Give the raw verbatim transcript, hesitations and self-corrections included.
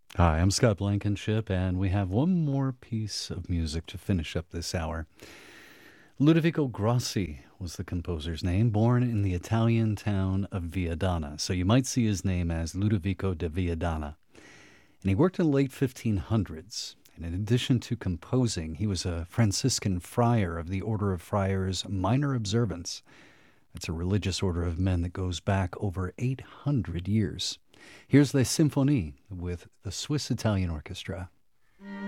Hi, I'm Scott Blankenship, and we have one more piece of music to finish up this hour. Ludovico Grossi was the composer's name, born in the Italian town of Viadana. So you might see his name as Ludovico de Viadana. And he worked in the late fifteen hundreds. And in addition to composing, he was a Franciscan friar of the Order of Friars Minor Observance. It's a religious order of men that goes back over eight hundred years. Here's the Symphonie with the Swiss Italian Orchestra.